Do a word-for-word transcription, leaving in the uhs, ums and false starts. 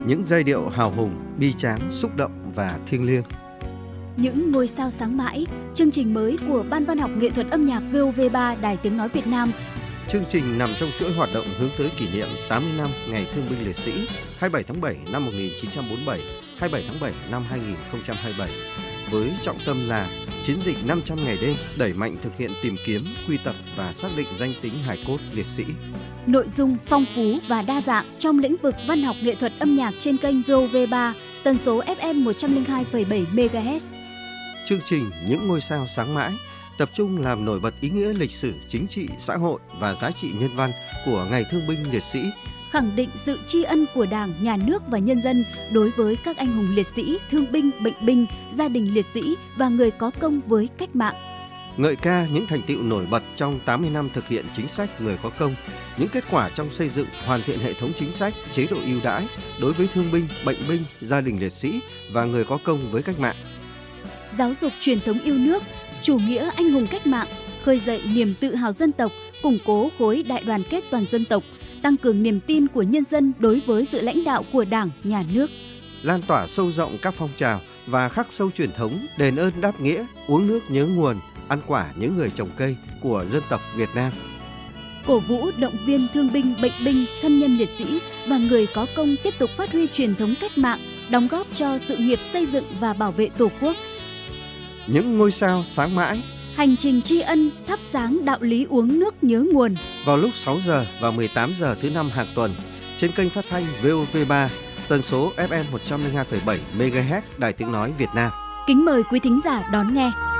Những giai điệu hào hùng, bi tráng, xúc động và thiêng liêng. Những ngôi sao sáng mãi, chương trình mới của Ban Văn học Nghệ thuật âm nhạc vê o vê ba Đài Tiếng Nói Việt Nam. Chương trình nằm trong chuỗi hoạt động hướng tới kỷ niệm tám mươi năm Ngày Thương binh Liệt sĩ hai mươi bảy tháng bảy năm một nghìn chín trăm bốn mươi bảy, hai mươi bảy tháng bảy năm hai nghìn không trăm hai mươi bảy, với trọng tâm là chiến dịch năm trăm ngày đêm, đẩy mạnh thực hiện tìm kiếm, quy tập và xác định danh tính hài cốt liệt sĩ. Nội dung phong phú và đa dạng trong lĩnh vực văn học nghệ thuật âm nhạc trên kênh vê o vê ba, tần số ép em một trăm lẻ hai phẩy bảy mê ga héc. Chương trình Những ngôi sao sáng mãi tập trung làm nổi bật ý nghĩa lịch sử, chính trị, xã hội và giá trị nhân văn của Ngày Thương binh Liệt sĩ, khẳng định sự tri ân của Đảng, Nhà nước và nhân dân đối với các anh hùng liệt sĩ, thương binh, bệnh binh, gia đình liệt sĩ và người có công với cách mạng. Ngợi ca những thành tựu nổi bật trong tám mươi năm thực hiện chính sách người có công, những kết quả trong xây dựng, hoàn thiện hệ thống chính sách, chế độ ưu đãi đối với thương binh, bệnh binh, gia đình liệt sĩ và người có công với cách mạng. Giáo dục truyền thống yêu nước, chủ nghĩa anh hùng cách mạng, khơi dậy niềm tự hào dân tộc, củng cố khối đại đoàn kết toàn dân tộc, tăng cường niềm tin của nhân dân đối với sự lãnh đạo của Đảng, Nhà nước. Lan tỏa sâu rộng các phong trào và khắc sâu truyền thống đền ơn đáp nghĩa, uống nước nhớ nguồn, ăn quả nhớ người trồng cây của dân tộc Việt Nam. Cổ vũ động viên thương binh, bệnh binh, thân nhân liệt sĩ và người có công tiếp tục phát huy truyền thống cách mạng, đóng góp cho sự nghiệp xây dựng và bảo vệ Tổ quốc. Những ngôi sao sáng mãi, hành trình tri ân thắp sáng đạo lý uống nước nhớ nguồn, vào lúc sáu giờ và mười tám giờ thứ năm hàng tuần trên kênh phát thanh vê o vê ba, tần số ép em một trăm lẻ hai phẩy bảy mê ga héc, Đài Tiếng Nói Việt Nam. Kính mời quý thính giả đón nghe.